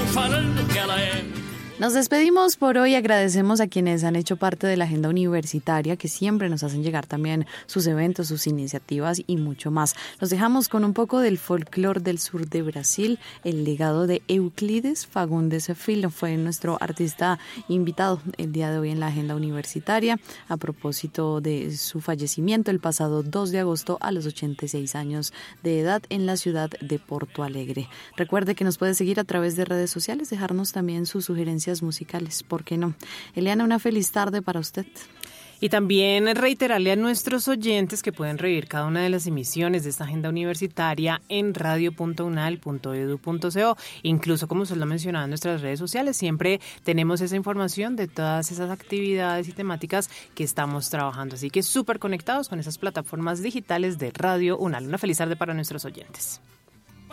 farando che ela è. Nos despedimos por hoy, agradecemos a quienes han hecho parte de la agenda universitaria, que siempre nos hacen llegar también sus eventos, sus iniciativas y mucho más. Los dejamos con un poco del folclore del sur de Brasil, el legado de Euclides Fagundes Filho, fue nuestro artista invitado el día de hoy en la agenda universitaria, a propósito de su fallecimiento el pasado 2 de agosto a los 86 años de edad en la ciudad de Porto Alegre. Recuerde que nos puede seguir a través de redes sociales, dejarnos también sus sugerencias musicales, ¿por qué no? Eliana, una feliz tarde para usted. Y también reiterarle a nuestros oyentes que pueden revivir cada una de las emisiones de esta agenda universitaria en radio.unal.edu.co. Incluso, como usted lo ha mencionado en nuestras redes sociales, siempre tenemos esa información de todas esas actividades y temáticas que estamos trabajando. Así que súper conectados con esas plataformas digitales de Radio UNAL. Una feliz tarde para nuestros oyentes.